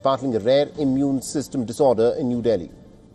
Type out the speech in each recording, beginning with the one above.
battling a rare immune system disorder in New Delhi.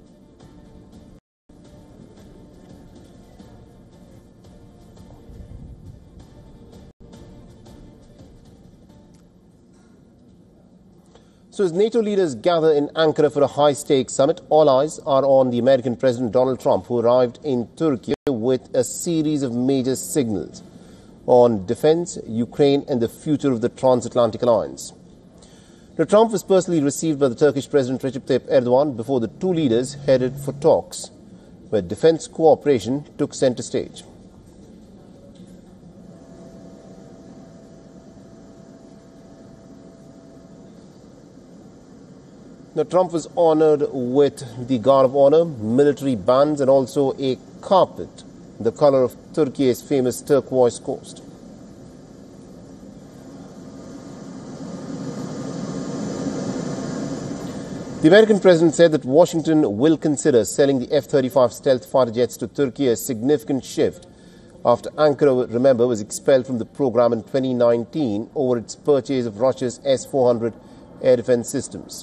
So as NATO leaders gather in Ankara for a high-stakes summit, all eyes are on the American President Donald Trump, who arrived in Turkey with a series of major signals on defense, Ukraine and the future of the transatlantic alliance. Now, Trump was personally received by the Turkish President Recep Tayyip Erdogan before the two leaders headed for talks, where defense cooperation took center stage. Now, Trump was honored with the Guard of Honor, military bands and also a carpet, the color of Turkey's famous turquoise coast. The American president said that Washington will consider selling the F-35 stealth fighter jets to Turkey, a significant shift after Ankara, remember, was expelled from the program in 2019 over its purchase of Russia's S-400 air defense systems.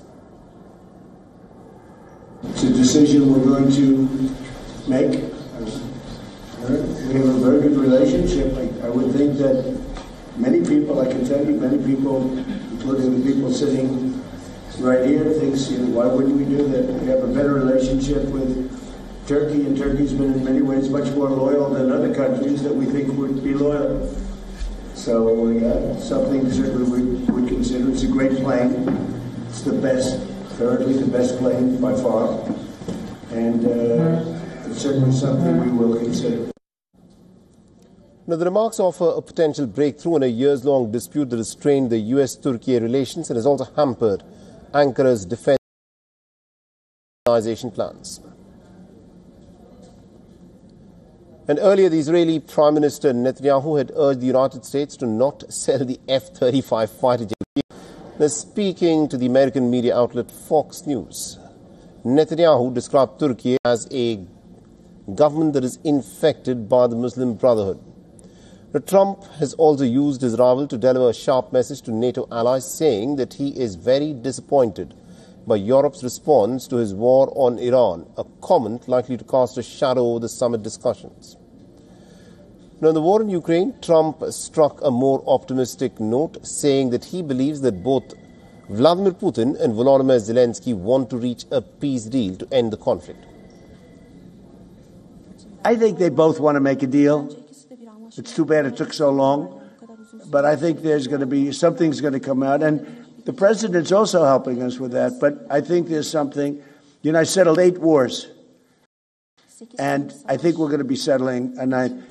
It's a decision we're going to make. We have a very good relationship. I would think that many people, I can tell you, many people, including the people sitting right here, thinks, why wouldn't we do that? We have a better relationship with Turkey, and Turkey's been in many ways much more loyal than other countries that we think would be loyal. So something certainly we would consider. It's a great plane. It's the best. Currently the best plane by far, and it's certainly something we will consider. Now, the remarks offer a potential breakthrough in a years-long dispute that has strained the US-Turkey relations and has also hampered Ankara's defense plans. And earlier, the Israeli Prime Minister Netanyahu had urged the United States to not sell the F-35 fighter jet. Now, speaking to the American media outlet Fox News, Netanyahu described Turkey as a government that is infected by the Muslim Brotherhood. Now, Trump has also used his rival to deliver a sharp message to NATO allies, saying that he is very disappointed by Europe's response to his war on Iran, a comment likely to cast a shadow over the summit discussions. Now, in the war in Ukraine, Trump struck a more optimistic note, saying that he believes that both Vladimir Putin and Volodymyr Zelensky want to reach a peace deal to end the conflict. I think they both want to make a deal. It's too bad it took so long, but I think there's going to be something's going to come out, and the president's also helping us with that. But I think there's something. I settled 8 wars, and I think we're going to be settling a 9th.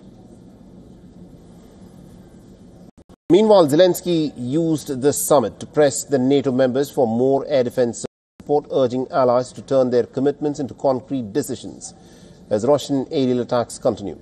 Meanwhile, Zelensky used the summit to press the NATO members for more air defense support, urging allies to turn their commitments into concrete decisions as Russian aerial attacks continue.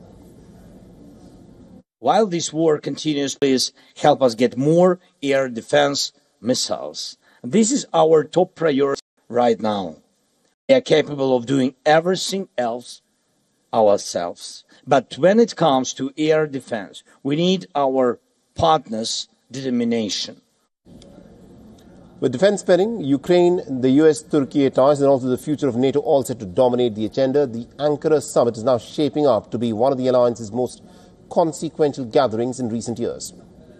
While this war continues, please help us get more air defense missiles. This is our top priority right now. We are capable of doing everything else ourselves. But when it comes to air defense, we need our partners' determination. With defense spending, Ukraine, the US-Turkey ties and also the future of NATO all set to dominate the agenda, the Ankara summit is now shaping up to be one of the alliance's most consequential gatherings in recent years.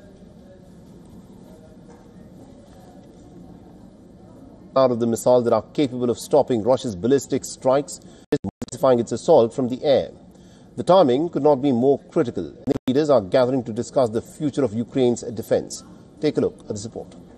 Out of the missiles that are capable of stopping Russia's ballistic strikes, intensifying its assault from the air. The timing could not be more critical. The leaders are gathering to discuss the future of Ukraine's defense. Take a look at this report.